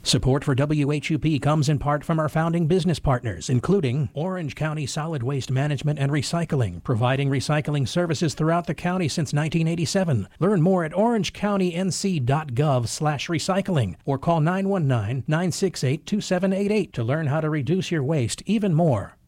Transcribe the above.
Support for WHUP comes in part from our founding business partners, including Orange County Solid Waste Management and Recycling, providing recycling services throughout the county since 1987. Learn more at orangecountync.gov/recycling or call 919-968-2788 to learn how to reduce your waste even more.